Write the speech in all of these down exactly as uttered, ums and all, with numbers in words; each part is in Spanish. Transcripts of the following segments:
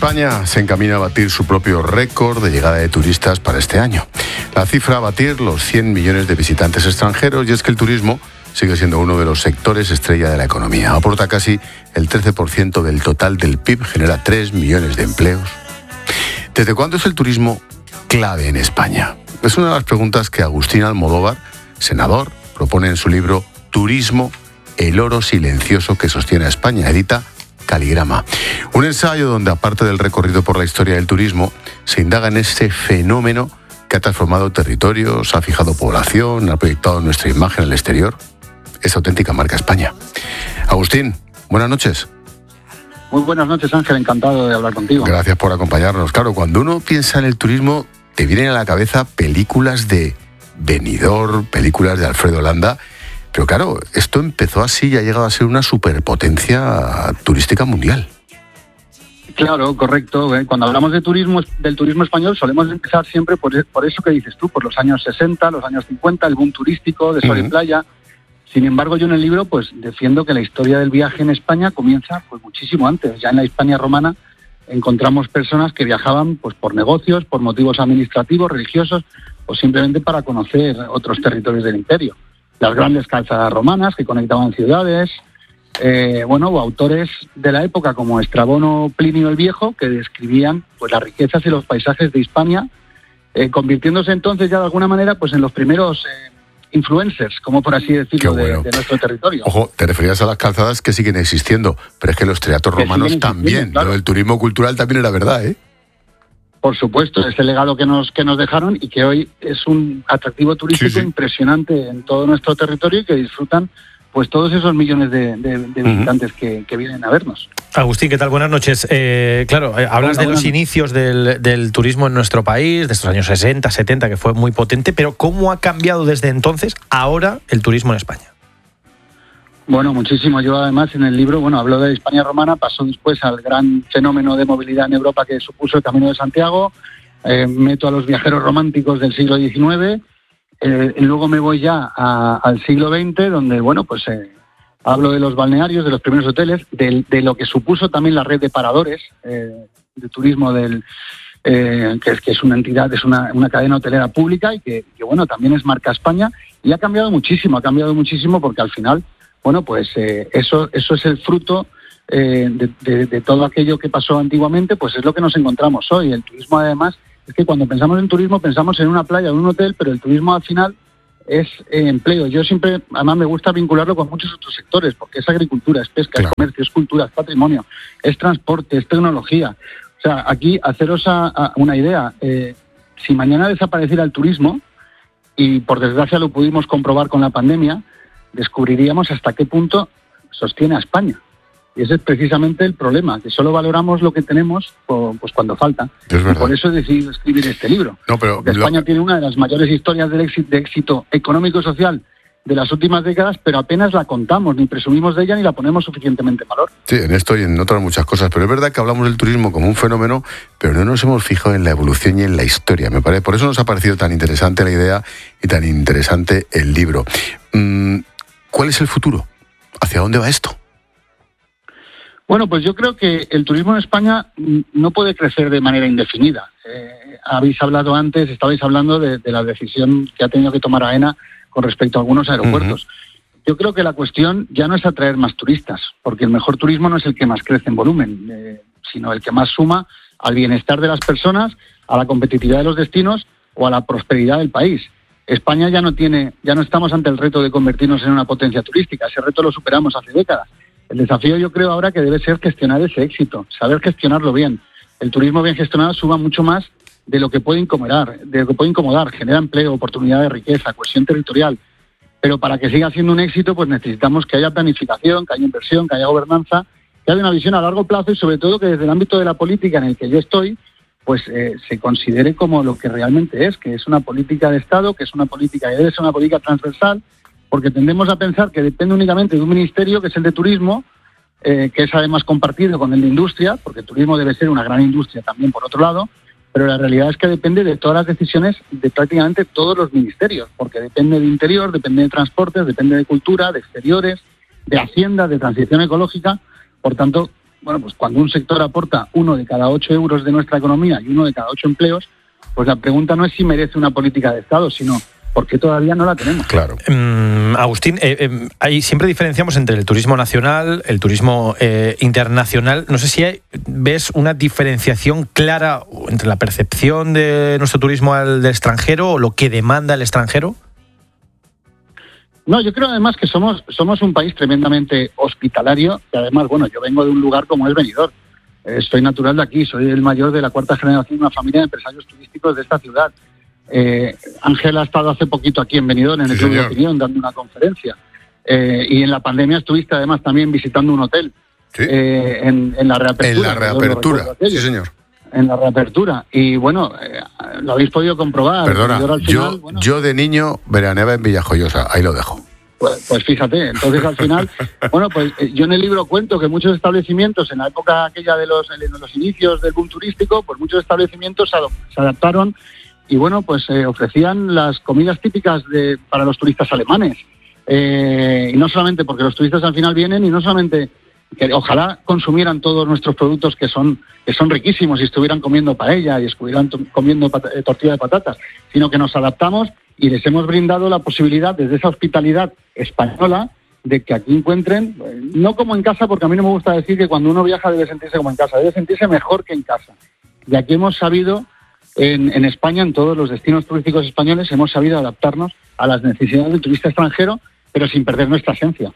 España se encamina a batir su propio récord de llegada de turistas para este año. La cifra a batir los cien millones de visitantes extranjeros, y es que el turismo sigue siendo uno de los sectores estrella de la economía. Aporta casi el trece por ciento del total del P I B, genera tres millones de empleos. ¿Desde cuándo es el turismo clave en España? Es una de las preguntas que Agustín Almodóvar, senador, propone en su libro Turismo, el oro silencioso que sostiene a España. Edita Caligrama. Un ensayo donde, aparte del recorrido por la historia del turismo, se indaga en ese fenómeno que ha transformado territorios, ha fijado población, ha proyectado nuestra imagen al exterior. Es auténtica marca España. Agustín, buenas noches. Muy buenas noches, Ángel, encantado de hablar contigo. Gracias por acompañarnos. Claro, cuando uno piensa en el turismo, te vienen a la cabeza películas de Benidorm, películas de Alfredo Landa, pero claro, esto empezó así y ha llegado a ser una superpotencia turística mundial. Claro, correcto. Cuando hablamos de turismo, del turismo español, solemos empezar siempre por, por eso que dices tú, por los años sesenta, los años cincuenta, el boom turístico de sol y playa. Sin embargo, yo en el libro pues defiendo que la historia del viaje en España comienza pues muchísimo antes. Ya en la Hispania romana encontramos personas que viajaban pues por negocios, por motivos administrativos, religiosos o simplemente para conocer otros territorios del imperio. Las grandes calzadas romanas que conectaban ciudades, eh, bueno, o autores de la época como Estrabón o Plinio el Viejo que describían pues las riquezas y los paisajes de Hispania, eh, convirtiéndose entonces ya de alguna manera pues en los primeros eh, influencers, como por así decirlo, bueno. de, de nuestro territorio. Ojo, te referías a las calzadas que siguen existiendo, pero es que los teatros romanos también, claro. El turismo cultural también era verdad, ¿eh? Por supuesto, es el legado que nos que nos dejaron y que hoy es un atractivo turístico sí, sí. impresionante en todo nuestro territorio y que disfrutan pues todos esos millones de, de, de visitantes uh-huh. que, que vienen a vernos. Agustín, ¿qué tal? Buenas noches. Eh, claro, eh, hablas Hola, de los buenas. inicios del, del turismo en nuestro país, de estos años sesenta, setenta, que fue muy potente, pero ¿cómo ha cambiado desde entonces ahora el turismo en España? Bueno, muchísimo. Yo además en el libro, bueno, hablo de Hispania romana, pasó después al gran fenómeno de movilidad en Europa que supuso el Camino de Santiago, eh, meto a los viajeros románticos del siglo diecinueve, eh, y luego me voy ya a, al siglo veinte, donde, bueno, pues eh, hablo de los balnearios, de los primeros hoteles, de, de lo que supuso también la red de paradores eh, de turismo del... Eh, que, es, que es una entidad, es una, una cadena hotelera pública y que, que, bueno, también es marca España y ha cambiado muchísimo, ha cambiado muchísimo porque al final... Bueno, pues eh, eso eso es el fruto eh, de, de, de todo aquello que pasó antiguamente, pues es lo que nos encontramos hoy. El turismo, además, es que cuando pensamos en turismo pensamos en una playa, en un hotel, pero el turismo al final es eh, empleo. Yo siempre, además, me gusta vincularlo con muchos otros sectores, porque es agricultura, es pesca, claro. es comercio, es cultura, es patrimonio, es transporte, es tecnología. O sea, aquí, haceros a, a una idea, eh, si mañana desapareciera el turismo, y por desgracia lo pudimos comprobar con la pandemia, descubriríamos hasta qué punto sostiene a España. Y ese es precisamente el problema, que solo valoramos lo que tenemos pues cuando falta. Es verdad. Y por eso he decidido escribir este libro. No, pero Porque España lo... tiene una de las mayores historias de éxito, de éxito económico y social de las últimas décadas, pero apenas la contamos, ni presumimos de ella, ni la ponemos suficientemente en valor. Sí, en esto y en otras muchas cosas, pero es verdad que hablamos del turismo como un fenómeno, pero no nos hemos fijado en la evolución y en la historia, me parece. Por eso nos ha parecido tan interesante la idea y tan interesante el libro. Mm, ¿Cuál es el futuro? ¿Hacia dónde va esto? Bueno, pues yo creo que el turismo en España no puede crecer de manera indefinida. Eh, habéis hablado antes, estabais hablando de, de la decisión que ha tenido que tomar AENA con respecto a algunos aeropuertos. Uh-huh. Yo creo que la cuestión ya no es atraer más turistas, porque el mejor turismo no es el que más crece en volumen, eh, sino el que más suma al bienestar de las personas, a la competitividad de los destinos o a la prosperidad del país. España ya no tiene, ya no estamos ante el reto de convertirnos en una potencia turística. Ese reto lo superamos hace décadas. El desafío yo creo ahora que debe ser gestionar ese éxito, saber gestionarlo bien. El turismo bien gestionado suma mucho más de lo que puede incomodar, de lo que puede incomodar, genera empleo, oportunidad de riqueza, cohesión territorial. Pero para que siga siendo un éxito, pues necesitamos que haya planificación, que haya inversión, que haya gobernanza, que haya una visión a largo plazo y sobre todo que desde el ámbito de la política en el que yo estoy, pues eh, se considere como lo que realmente es, que es una política de Estado, que es una política que debe ser una política transversal, porque tendemos a pensar que depende únicamente de un ministerio, que es el de turismo, eh, que es además compartido con el de industria, porque el turismo debe ser una gran industria también por otro lado, pero la realidad es que depende de todas las decisiones de prácticamente todos los ministerios, porque depende de interior, depende de transportes, depende de cultura, de exteriores, de hacienda, de transición ecológica. Por tanto, bueno, pues cuando un sector aporta uno de cada ocho euros de nuestra economía y uno de cada ocho empleos, pues la pregunta no es si merece una política de Estado, sino ¿por qué todavía no la tenemos? Claro. Um, Agustín, eh, eh, ahí siempre diferenciamos entre el turismo nacional, el turismo eh, internacional. No sé si hay, ves una diferenciación clara entre la percepción de nuestro turismo al del extranjero o lo que demanda el extranjero. No, yo creo además que somos somos un país tremendamente hospitalario y además, bueno, yo vengo de un lugar como es Benidorm. Eh, soy natural de aquí, soy el mayor de la cuarta generación de una familia de empresarios turísticos de esta ciudad. Eh, Ángel ha estado hace poquito aquí en Benidorm, en el Club de Opinión, dando una conferencia. Eh, y en la pandemia estuviste además también visitando un hotel. Sí. Eh, en, en la reapertura. En la reapertura, sí señor. En la reapertura. Y bueno, eh, lo habéis podido comprobar. Perdona, al final, yo, bueno, yo de niño veraneaba en Villajoyosa, ahí lo dejo. Pues, pues fíjate, entonces al final, bueno, pues yo en el libro cuento que muchos establecimientos, en la época aquella de los, de los inicios del boom turístico, pues muchos establecimientos se, se adaptaron y bueno, pues eh, ofrecían las comidas típicas de, para los turistas alemanes. Eh, y no solamente porque los turistas al final vienen y no solamente que ojalá consumieran todos nuestros productos que son que son riquísimos y estuvieran comiendo paella y estuvieran to- comiendo pat- eh, tortilla de patatas, sino que nos adaptamos y les hemos brindado la posibilidad desde esa hospitalidad española de que aquí encuentren, eh, no como en casa, porque a mí no me gusta decir que cuando uno viaja debe sentirse como en casa, debe sentirse mejor que en casa. Y aquí hemos sabido, en, en España, en todos los destinos turísticos españoles, hemos sabido adaptarnos a las necesidades del turista extranjero, pero sin perder nuestra esencia.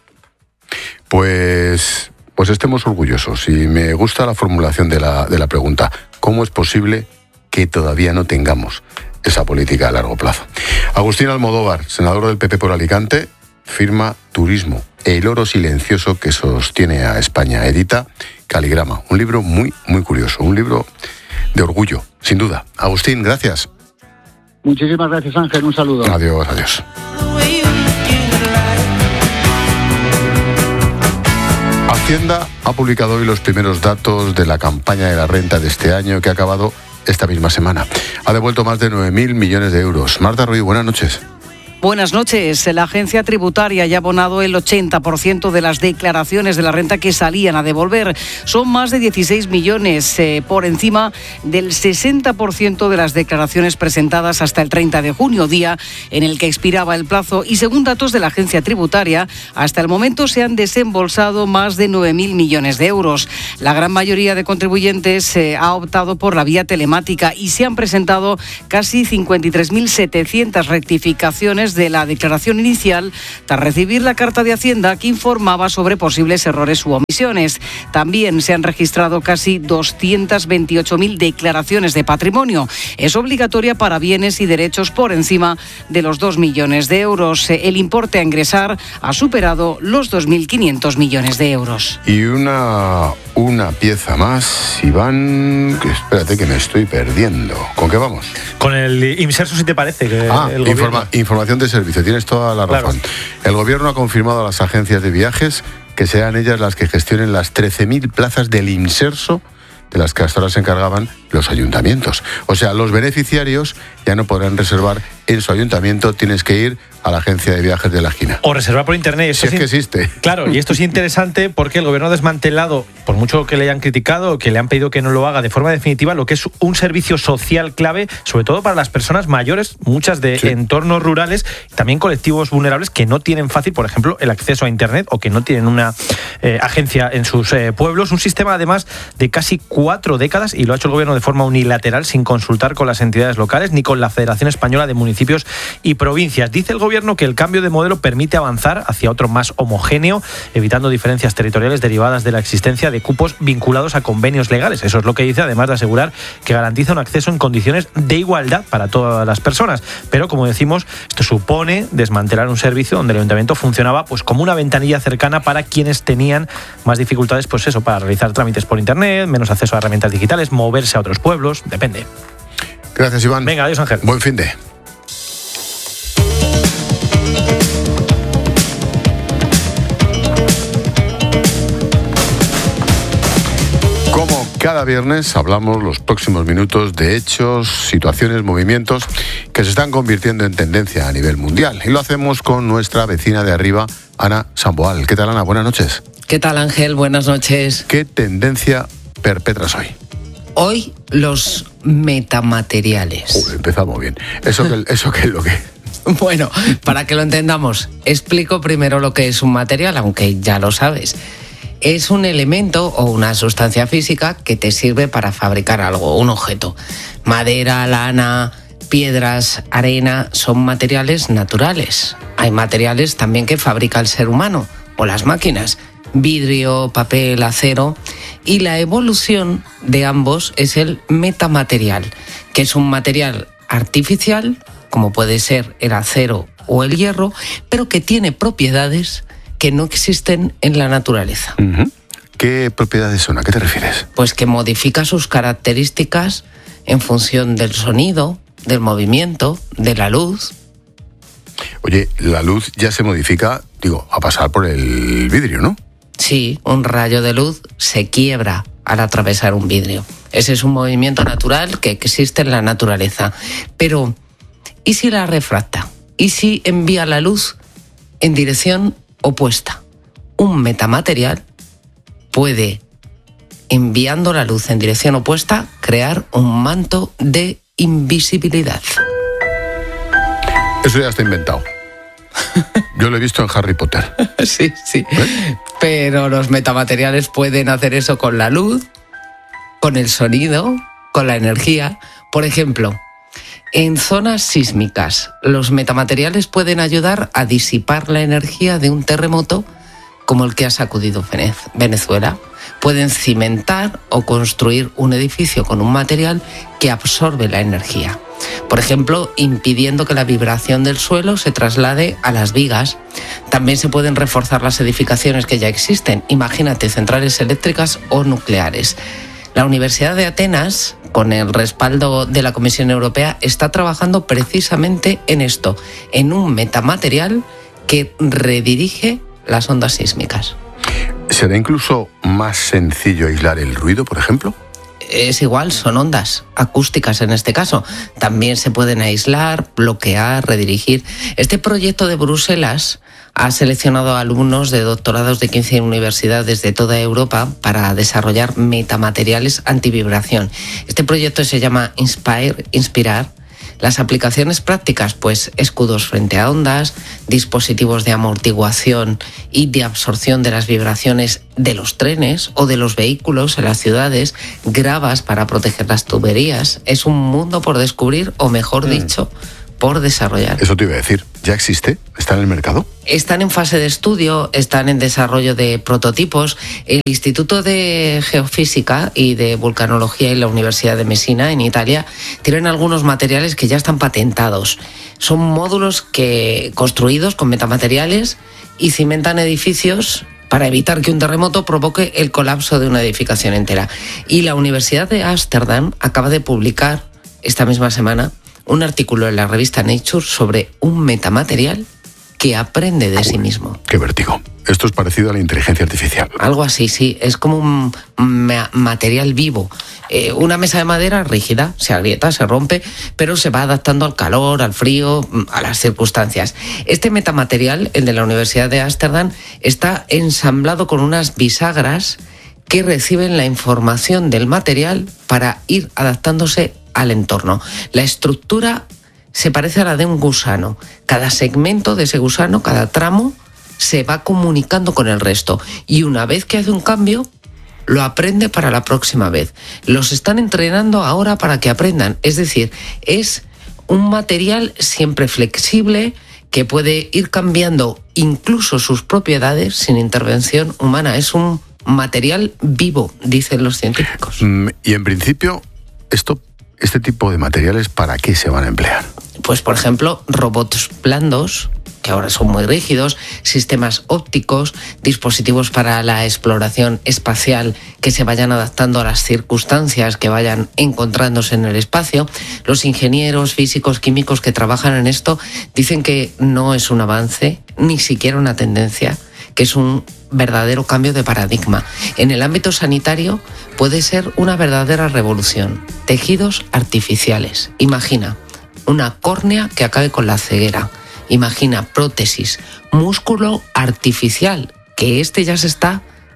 Pues, pues estemos orgullosos. Y me gusta la formulación de la, de la pregunta. ¿Cómo es posible que todavía no tengamos esa política a largo plazo? Agustín Almodóvar, senador del P P por Alicante, firma Turismo, el oro silencioso que sostiene a España. Edita Caligrama, un libro muy, muy curioso, un libro de orgullo, sin duda. Agustín, gracias. Muchísimas gracias, Ángel. Un saludo. Adiós, adiós. Hacienda ha publicado hoy los primeros datos de la campaña de la renta de este año que ha acabado esta misma semana. Ha devuelto más de nueve mil millones de euros. Marta Ruiz, buenas noches. Buenas noches. La agencia tributaria ya ha abonado el ochenta por ciento de las declaraciones de la renta que salían a devolver. Son más de dieciséis millones, eh, por encima del sesenta por ciento de las declaraciones presentadas hasta el treinta de junio, día en el que expiraba el plazo. Y según datos de la agencia tributaria, hasta el momento se han desembolsado más de nueve mil millones de euros. La gran mayoría de contribuyentes eh, ha optado por la vía telemática y se han presentado casi cincuenta y tres mil setecientas rectificaciones de la declaración inicial tras recibir la carta de Hacienda que informaba sobre posibles errores u omisiones. También se han registrado casi doscientas veintiocho mil declaraciones de patrimonio. Es obligatoria para bienes y derechos por encima de los dos millones de euros. El importe a ingresar ha superado los dos mil quinientos millones de euros. Y una, una pieza más, Iván, que espérate que me estoy perdiendo. ¿Con qué vamos? Con el Imserso, si te parece. Que ah, el informa, información de servicio, tienes toda la razón. Claro. El gobierno ha confirmado a las agencias de viajes que sean ellas las que gestionen las trece mil plazas del Imserso de las que hasta ahora se encargaban los ayuntamientos. O sea, los beneficiarios ya no podrán reservar en su ayuntamiento, tienes que ir a la agencia de viajes de la esquina. O reservar por internet. Si es que existe. Claro, y esto es interesante porque el gobierno ha desmantelado, por mucho que le hayan criticado, que le han pedido que no lo haga de forma definitiva, lo que es un servicio social clave, sobre todo para las personas mayores, muchas de sí. entornos rurales, también colectivos vulnerables que no tienen fácil, por ejemplo, el acceso a internet o que no tienen una eh, agencia en sus eh, pueblos. Un sistema, además, de casi cuatro décadas, y lo ha hecho el gobierno de forma unilateral, sin consultar con las entidades locales ni con la Federación Española de Municipios y Provincias. Dice el gobierno que el cambio de modelo permite avanzar hacia otro más homogéneo, evitando diferencias territoriales derivadas de la existencia de cupos vinculados a convenios legales. Eso es lo que dice, además de asegurar que garantiza un acceso en condiciones de igualdad para todas las personas. Pero, como decimos, esto supone desmantelar un servicio donde el ayuntamiento funcionaba pues como una ventanilla cercana para quienes tenían más dificultades, pues eso, para realizar trámites por internet, menos acceso a herramientas digitales, moverse a otros pueblos, depende. Gracias, Iván. Venga, adiós, Ángel. Buen fin de. Como cada viernes hablamos los próximos minutos de hechos, situaciones, movimientos que se están convirtiendo en tendencia a nivel mundial. Y lo hacemos con nuestra vecina de arriba, Ana Samboal. ¿Qué tal, Ana? Buenas noches. ¿Qué tal, Ángel? Buenas noches. ¿Qué tendencia perpetras hoy? Hoy los metamateriales. Uy, empezamos bien. ¿Eso qué, eso qué es lo que...? Bueno, para que lo entendamos, explico primero lo que es un material, aunque ya lo sabes. Es un elemento o una sustancia física que te sirve para fabricar algo, un objeto. Madera, lana, piedras, arena, son materiales naturales. Hay materiales también que fabrica el ser humano o las máquinas. Vidrio, papel, acero, y la evolución de ambos es el metamaterial, que es un material artificial, como puede ser el acero o el hierro, pero que tiene propiedades que no existen en la naturaleza. Uh-huh. ¿Qué propiedades son? ¿A qué te refieres? Pues que modifica sus características en función del sonido, del movimiento, de la luz. Oye, la luz ya se modifica, digo, a pasar por el vidrio, ¿no? Sí, un rayo de luz se quiebra al atravesar un vidrio. Ese es un movimiento natural que existe en la naturaleza. Pero, ¿y si la refracta? ¿Y si envía la luz en dirección opuesta? Un metamaterial puede, enviando la luz en dirección opuesta, crear un manto de invisibilidad. Eso ya está inventado. Yo lo he visto en Harry Potter. Sí, sí. ¿Eh? Pero los metamateriales pueden hacer eso con la luz, con el sonido, con la energía. Por ejemplo, en zonas sísmicas, los metamateriales pueden ayudar a disipar la energía de un terremoto como el que ha sacudido Venezuela. Pueden cimentar o construir un edificio con un material que absorbe la energía. Por ejemplo, impidiendo que la vibración del suelo se traslade a las vigas. También se pueden reforzar las edificaciones que ya existen. Imagínate, centrales eléctricas o nucleares. La Universidad de Atenas, con el respaldo de la Comisión Europea, está trabajando precisamente en esto, en un metamaterial que redirige las ondas sísmicas. ¿Será incluso más sencillo aislar el ruido, por ejemplo? Es igual, son ondas acústicas en este caso. También se pueden aislar, bloquear, redirigir. Este proyecto de Bruselas ha seleccionado a alumnos de doctorados de quince universidades de toda Europa para desarrollar metamateriales antivibración. Este proyecto se llama Inspire, Inspirar. Las aplicaciones prácticas, pues escudos frente a ondas, dispositivos de amortiguación y de absorción de las vibraciones de los trenes o de los vehículos en las ciudades, gravas para proteger las tuberías. Es un mundo por descubrir, o mejor dicho, por desarrollar. Eso te iba a decir, ¿ya existe? ¿Está en el mercado? Están en fase de estudio, están en desarrollo de prototipos. El Instituto de Geofísica y de Vulcanología y la Universidad de Messina, en Italia, tienen algunos materiales que ya están patentados. Son módulos que, construidos con metamateriales y cimentan edificios para evitar que un terremoto provoque el colapso de una edificación entera. Y la Universidad de Ámsterdam acaba de publicar esta misma semana un artículo en la revista Nature sobre un metamaterial que aprende de Uy, sí mismo. ¡Qué vértigo! Esto es parecido a la inteligencia artificial. Algo así, sí. Es como un ma- material vivo. Eh, una mesa de madera rígida, se agrieta, se rompe, pero se va adaptando al calor, al frío, a las circunstancias. Este metamaterial, el de la Universidad de Ámsterdam, está ensamblado con unas bisagras que reciben la información del material para ir adaptándose al entorno. La estructura se parece a la de un gusano. Cada segmento de ese gusano, cada tramo, se va comunicando con el resto. Y una vez que hace un cambio, lo aprende para la próxima vez. Los están entrenando ahora para que aprendan. Es decir, es un material siempre flexible que puede ir cambiando incluso sus propiedades sin intervención humana. Es un material vivo, dicen los científicos. Y en principio, esto... ¿Este tipo de materiales para qué se van a emplear? Pues, por ejemplo, robots blandos, que ahora son muy rígidos, sistemas ópticos, dispositivos para la exploración espacial que se vayan adaptando a las circunstancias que vayan encontrándose en el espacio. Los ingenieros, físicos, químicos que trabajan en esto dicen que no es un avance, ni siquiera una tendencia, que es un verdadero cambio de paradigma. En el ámbito sanitario puede ser una verdadera revolución. Tejidos artificiales. Imagina una córnea que acabe con la ceguera. Imagina prótesis, músculo artificial, que este ya se está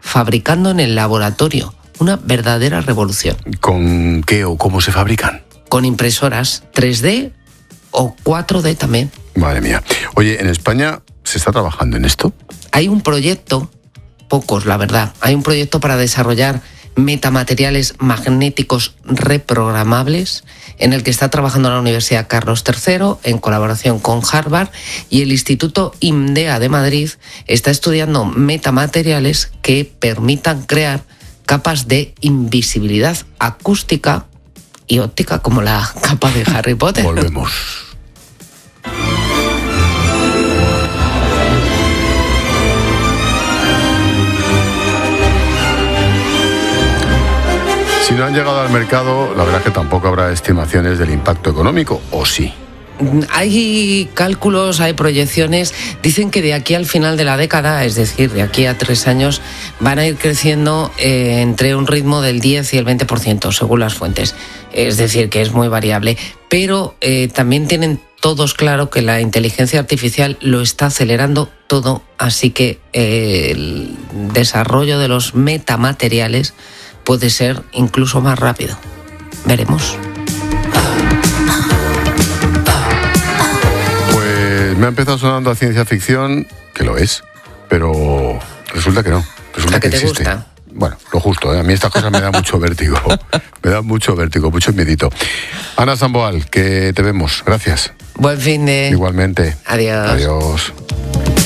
fabricando en el laboratorio. Una verdadera revolución. ¿Con qué o cómo se fabrican? Con impresoras tres D o cuatro D también. Madre mía. Oye, ¿en España se está trabajando en esto? Hay un proyecto, pocos la verdad, hay un proyecto para desarrollar metamateriales magnéticos reprogramables en el que está trabajando la Universidad Carlos tercero en colaboración con Harvard, y el Instituto IMDEA de Madrid está estudiando metamateriales que permitan crear capas de invisibilidad acústica y óptica como la capa de Harry Potter. Volvemos. Si no han llegado al mercado, la verdad es que tampoco habrá estimaciones del impacto económico, ¿o sí? Hay cálculos, hay proyecciones. Dicen que de aquí al final de la década, es decir, de aquí a tres años, van a ir creciendo eh, entre un ritmo del diez y el veinte por ciento, según las fuentes. Es decir, que es muy variable. Pero eh, también tienen todos claro que la inteligencia artificial lo está acelerando todo, así que eh, el desarrollo de los metamateriales puede ser incluso más rápido. Veremos. Pues me ha empezado sonando a ciencia ficción, que lo es, pero resulta que no. Resulta ¿A que que te existe. gusta? Bueno, lo justo, ¿eh? A mí estas cosas me dan mucho vértigo. Me dan mucho vértigo, mucho miedito. Ana Samboal, que te vemos. Gracias. Buen fin de... Igualmente. Adiós. Adiós.